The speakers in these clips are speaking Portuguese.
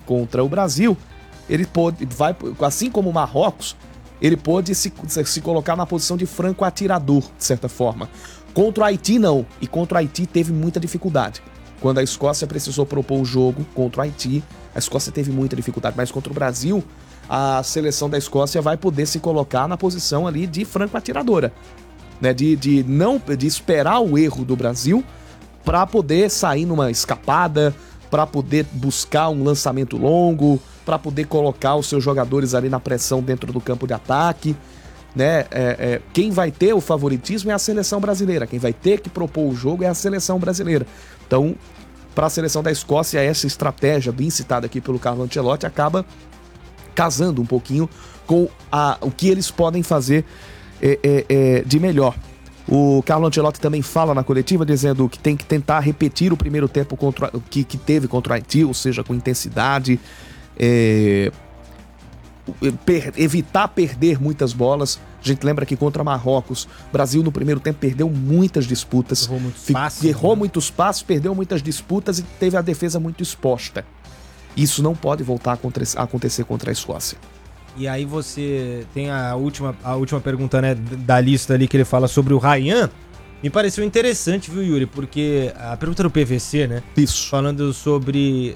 contra o Brasil, ele assim como o Marrocos, ele pôde se colocar na posição de franco atirador, de certa forma. Contra o Haiti, não. E contra o Haiti teve muita dificuldade. Quando a Escócia precisou propor o jogo contra o Haiti, a Escócia teve muita dificuldade. Mas contra o Brasil, a seleção da Escócia vai poder se colocar na posição ali de franco atiradora, né? De esperar o erro do Brasil para poder sair numa escapada, para poder buscar um lançamento longo, para poder colocar os seus jogadores ali na pressão dentro do campo de ataque, né? Quem vai ter o favoritismo é a seleção brasileira, quem vai ter que propor o jogo é a seleção brasileira. Então, para a seleção da Escócia, essa estratégia bem citada aqui pelo Carlo Ancelotti acaba casando um pouquinho com o que eles podem fazer de melhor. O Carlo Ancelotti também fala na coletiva dizendo que tem que tentar repetir o primeiro tempo que teve contra o Haiti, ou seja, com intensidade, evitar perder muitas bolas. A gente lembra que contra Marrocos, o Brasil no primeiro tempo perdeu muitas disputas, errou muitos passos, perdeu muitas disputas e teve a defesa muito exposta. Isso não pode voltar a acontecer contra a Escócia. E aí você tem a última pergunta, né, da lista ali que ele fala sobre o Ryan. Me pareceu interessante, viu, Yuri? Porque a pergunta do PVC, né? Isso. Falando sobre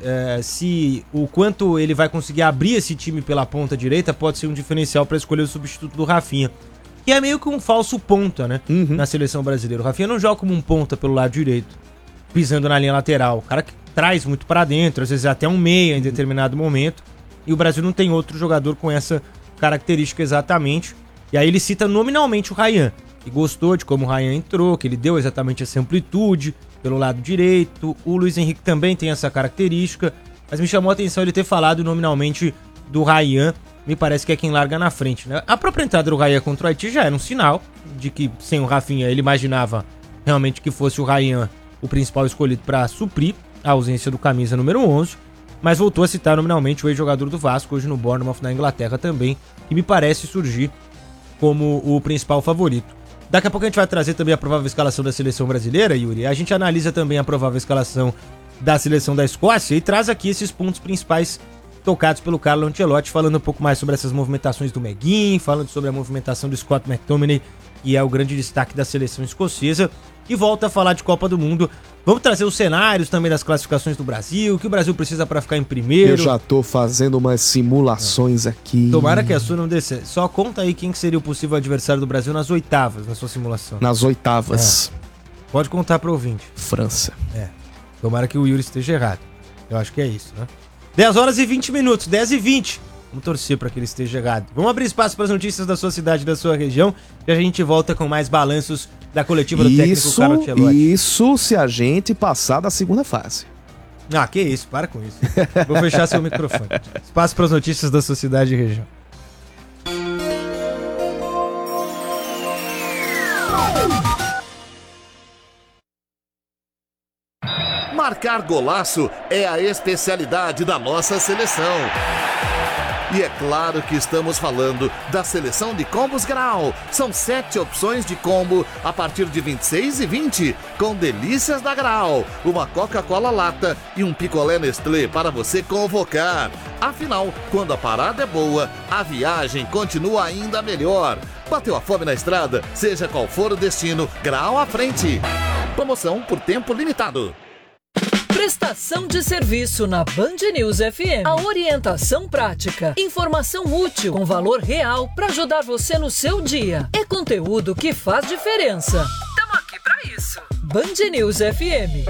se o quanto ele vai conseguir abrir esse time pela ponta direita pode ser um diferencial para escolher o substituto do Rafinha. Que é meio que um falso ponta, né? Na seleção brasileira. O Rafinha não joga como um ponta pelo lado direito, pisando na linha lateral. O cara que traz muito para dentro, às vezes até um meia em determinado momento. E o Brasil não tem outro jogador com essa característica exatamente. E aí ele cita nominalmente o Ryan. E gostou de como o Ryan entrou, que ele deu exatamente essa amplitude pelo lado direito. O Luiz Henrique também tem essa característica, mas me chamou a atenção ele ter falado nominalmente do Ryan. Me parece que é quem larga na frente, né? A própria entrada do Ryan contra o Haiti já era um sinal de que sem o Rafinha ele imaginava realmente que fosse o Ryan o principal escolhido para suprir a ausência do camisa número 11, mas voltou a citar nominalmente o ex-jogador do Vasco, hoje no Bournemouth, na Inglaterra também, que me parece surgir como o principal favorito. Daqui a pouco a gente vai trazer também a provável escalação da seleção brasileira, Yuri. A gente analisa também a provável escalação da seleção da Escócia e traz aqui esses pontos principais tocados pelo Carlo Ancelotti, falando um pouco mais sobre essas movimentações do McGinn, falando sobre a movimentação do Scott McTominay, que é o grande destaque da seleção escocesa, e volta a falar de Copa do Mundo. Vamos trazer os cenários também das classificações do Brasil, o que o Brasil precisa para ficar em primeiro. Eu já tô fazendo umas simulações aqui. Tomara que a sua não dê certo. Só conta aí quem seria o possível adversário do Brasil nas oitavas, na sua simulação. Nas oitavas. Pode contar pro ouvinte. França. Tomara que o Yuri esteja errado. Eu acho que é isso, né? 10 horas e 20 minutos, 10 e 20. Vamos torcer para que ele esteja errado. Vamos abrir espaço para as notícias da sua cidade e da sua região, e a gente volta com mais balanços da coletiva do técnico Carlo Ancelotti. Isso se a gente passar da segunda fase. Ah, que isso, para com isso. Vou fechar seu microfone. Espaço para as notícias da sua cidade e região. Marcar golaço é a especialidade da nossa seleção. E é claro que estamos falando da seleção de combos Grau. São 7 opções de combo a partir de 26,20, com delícias da Grau, uma Coca-Cola lata e um picolé Nestlé para você convocar. Afinal, quando a parada é boa, a viagem continua ainda melhor. Bateu a fome na estrada? Seja qual for o destino, Grau à frente. Promoção por tempo limitado. Prestação de serviço na Band News FM. A orientação prática, informação útil com valor real para ajudar você no seu dia. É conteúdo que faz diferença. Estamos aqui para isso. Band News FM.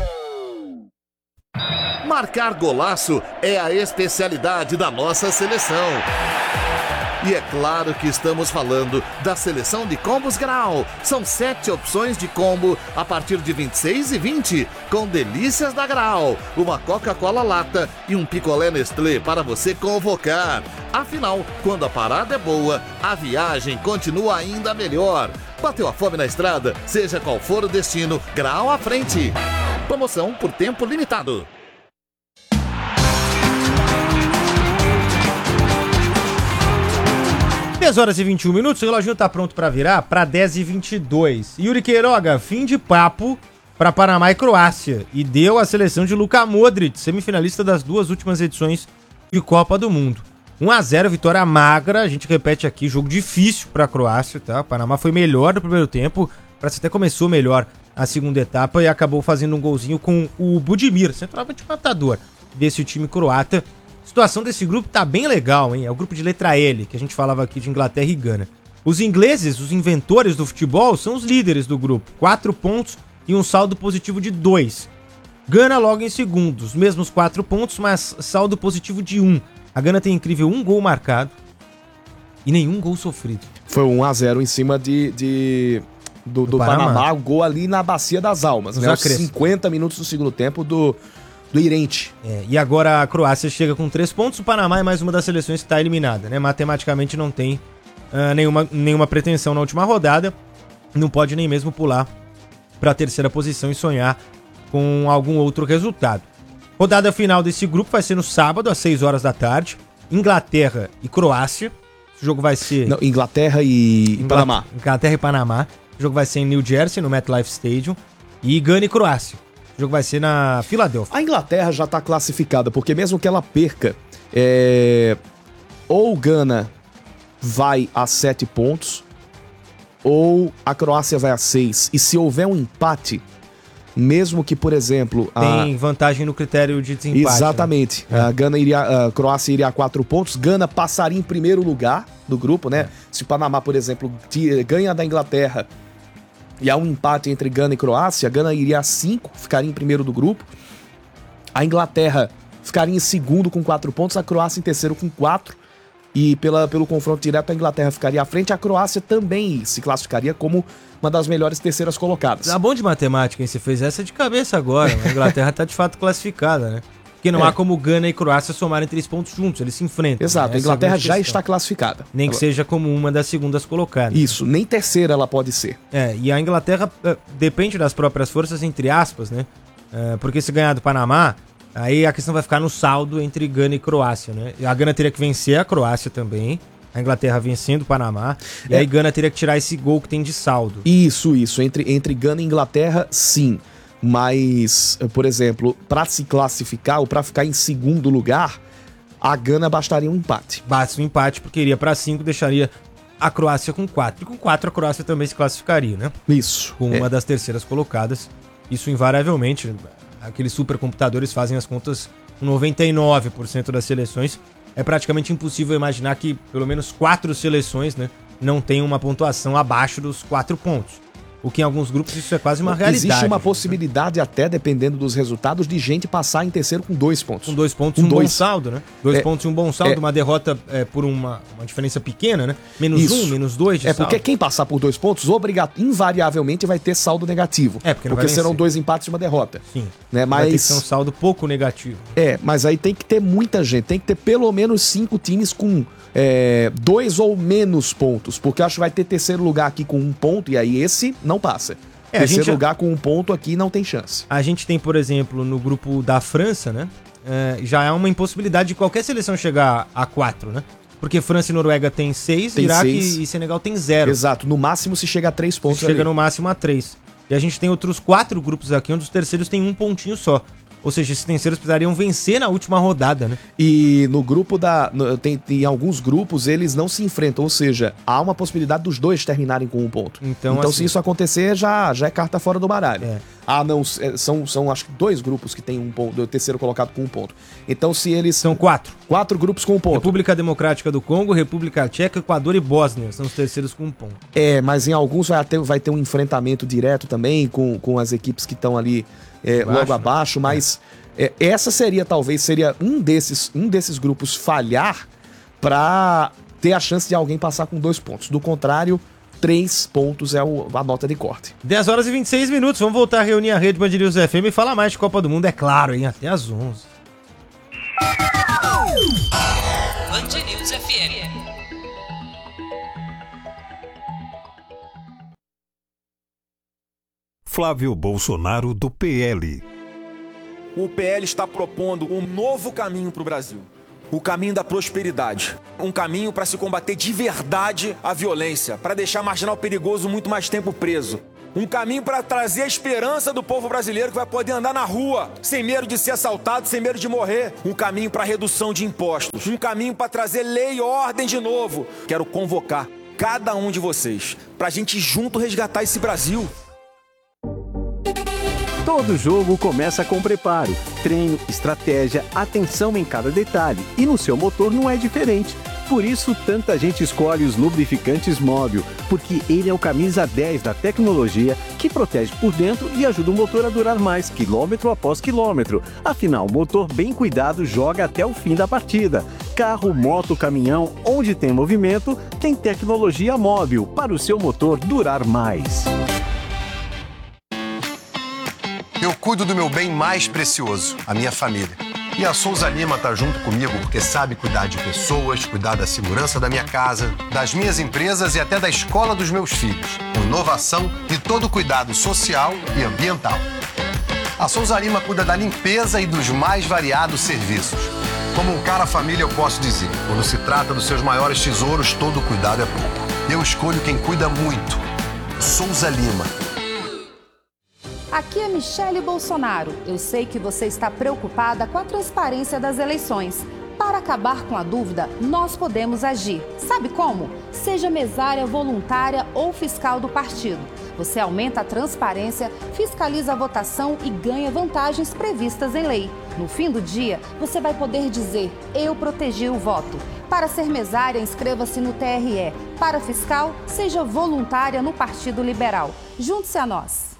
Marcar golaço é a especialidade da nossa seleção. E é claro que estamos falando da seleção de combos Grau. São 7 opções de combo a partir de 26,20, com delícias da Grau, uma Coca-Cola lata e um picolé Nestlé para você convocar. Afinal, quando a parada é boa, a viagem continua ainda melhor. Bateu a fome na estrada? Seja qual for o destino, Grau à frente. Promoção por tempo limitado. 10 horas e 21 minutos, o reloginho tá pronto pra virar para 10 e 22. Yuri Queiroga, fim de papo para Panamá e Croácia. E deu a seleção de Luka Modric, semifinalista das 2 últimas edições de Copa do Mundo. 1-0, vitória magra, a gente repete aqui, jogo difícil para a Croácia, tá? O Panamá foi melhor no primeiro tempo, parece até começou melhor a segunda etapa e acabou fazendo um golzinho com o Budimir, centroavante matador desse time croata. A situação desse grupo tá bem legal, hein? É o grupo de letra L, que a gente falava aqui de Inglaterra e Gana. Os ingleses, os inventores do futebol, são os líderes do grupo. 4 pontos e um saldo positivo de 2. Gana logo em segundo, os mesmos 4 pontos, mas saldo positivo de 1. A Gana tem incrível 1 gol marcado e nenhum gol sofrido. Foi 1-0 em cima do Panamá, o gol ali na Bacia das Almas, né? Aos 50 minutos do segundo tempo do Irente. E agora a Croácia chega com 3 pontos, o Panamá é mais uma das seleções que está eliminada, né? Matematicamente não tem nenhuma pretensão na última rodada, não pode nem mesmo pular para a terceira posição e sonhar com algum outro resultado. Rodada final desse grupo vai ser no sábado, às 6 horas da tarde, Inglaterra e Croácia. Esse jogo vai ser... Não, Inglaterra e Panamá. Inglaterra e Panamá. O jogo vai ser em New Jersey, no MetLife Stadium. E Gana e Croácia. O jogo vai ser na Filadélfia. A Inglaterra já está classificada, porque mesmo que ela perca, ou Gana vai a 7 pontos, ou a Croácia vai a 6. E se houver um empate, mesmo que, por exemplo... Tem vantagem no critério de desempate. Exatamente. Né? A Croácia iria a 4 pontos, Gana passaria em primeiro lugar do grupo, né? Se o Panamá, por exemplo, ganha da Inglaterra e há um empate entre Gana e Croácia, a Gana iria a 5, ficaria em primeiro do grupo. A Inglaterra ficaria em segundo com 4 pontos, a Croácia em terceiro com 4. E pelo confronto direto, a Inglaterra ficaria à frente. A Croácia também se classificaria como uma das melhores terceiras colocadas. Tá bom de matemática, hein? Você fez essa de cabeça agora. A Inglaterra tá de fato classificada, né? Porque não há como Gana e Croácia somarem 3 pontos juntos, eles se enfrentam. Exato, né? A Inglaterra já está classificada. Nem que seja como uma das segundas colocadas. Isso, nem terceira ela pode ser. E a Inglaterra depende das próprias forças, entre aspas, né? Porque se ganhar do Panamá, aí a questão vai ficar no saldo entre Gana e Croácia, né? A Gana teria que vencer a Croácia também, a Inglaterra vencendo o Panamá, e aí Gana teria que tirar esse gol que tem de saldo. Isso. Entre Gana e Inglaterra, sim. Mas, por exemplo, para se classificar ou para ficar em segundo lugar, a Gana bastaria um empate. Basta um empate, porque iria para 5, deixaria a Croácia com 4. E com 4 a Croácia também se classificaria, né? Isso. Com uma das terceiras colocadas. Isso invariavelmente... Aqueles supercomputadores fazem as contas com 99% das seleções. É praticamente impossível imaginar que pelo menos 4 seleções, né, não tenham uma pontuação abaixo dos 4 pontos. O que em alguns grupos isso é quase uma realidade. Existe uma possibilidade até, dependendo dos resultados, de gente passar em terceiro com 2 pontos. Com 2 pontos e um bom saldo, né? 2 pontos e um bom saldo, uma derrota por uma diferença pequena, né? Menos 1, menos 2 de saldo. Porque quem passar por 2 pontos, invariavelmente vai ter saldo negativo. Porque serão 2 empates e uma derrota. Sim. Né? Vai ter que ser um saldo pouco negativo. Mas aí tem que ter muita gente. Tem que ter pelo menos 5 times com 2 ou menos pontos. Porque eu acho que vai ter terceiro lugar aqui com 1 ponto, e aí esse não passa. Terceiro lugar com 1 ponto aqui não tem chance. A gente tem, por exemplo, no grupo da França, né? Já é uma impossibilidade de qualquer seleção chegar a 4, né? Porque França e Noruega tem 6, Iraque e Senegal tem 0. Exato, no máximo se chega a 3 pontos. Chega no máximo a 3. E a gente tem outros 4 grupos aqui, onde os terceiros têm 1 pontinho só. Ou seja, esses terceiros precisariam vencer na última rodada, né? E no grupo em alguns grupos eles não se enfrentam, ou seja, há uma possibilidade dos dois terminarem com 1 ponto. Então assim, se isso acontecer, já é carta fora do baralho. São acho que 2 grupos que tem 1 ponto, o terceiro colocado com 1 ponto. Então se eles... São 4. 4 grupos com 1 ponto. República Democrática do Congo, República Tcheca, Equador e Bósnia são os terceiros com 1 ponto. Mas em alguns vai ter um enfrentamento direto também com as equipes que estão ali logo abaixo, mas essa seria um desses grupos falhar para ter a chance de alguém passar com 2 pontos. Do contrário, 3 pontos é a nota de corte. 10 horas e 26 minutos, vamos voltar a reunir a rede Band News FM e falar mais de Copa do Mundo, é claro, hein? Até às 11. Band News FM. Flávio Bolsonaro, do PL. O PL está propondo um novo caminho para o Brasil. O caminho da prosperidade. Um caminho para se combater de verdade a violência, para deixar marginal perigoso muito mais tempo preso. Um caminho para trazer a esperança do povo brasileiro que vai poder andar na rua, sem medo de ser assaltado, sem medo de morrer. Um caminho para redução de impostos. Um caminho para trazer lei e ordem de novo. Quero convocar cada um de vocês para a gente junto resgatar esse Brasil. Todo jogo começa com preparo, treino, estratégia, atenção em cada detalhe. E no seu motor não é diferente. Por isso, tanta gente escolhe os lubrificantes Móbil, porque ele é o camisa 10 da tecnologia que protege por dentro e ajuda o motor a durar mais, quilômetro após quilômetro. Afinal, o motor bem cuidado joga até o fim da partida. Carro, moto, caminhão, onde tem movimento, tem tecnologia Móbil para o seu motor durar mais. Eu cuido do meu bem mais precioso, a minha família. E a Souza Lima tá junto comigo porque sabe cuidar de pessoas, cuidar da segurança da minha casa, das minhas empresas e até da escola dos meus filhos. Com inovação e todo cuidado social e ambiental. A Souza Lima cuida da limpeza e dos mais variados serviços. Como um cara família, eu posso dizer, quando se trata dos seus maiores tesouros, todo cuidado é pouco. Eu escolho quem cuida muito. Souza Lima. Aqui é Michele Bolsonaro. Eu sei que você está preocupada com a transparência das eleições. Para acabar com a dúvida, nós podemos agir. Sabe como? Seja mesária, voluntária ou fiscal do partido. Você aumenta a transparência, fiscaliza a votação e ganha vantagens previstas em lei. No fim do dia, você vai poder dizer: eu protegi o voto. Para ser mesária, inscreva-se no TRE. Para fiscal, seja voluntária no Partido Liberal. Junte-se a nós.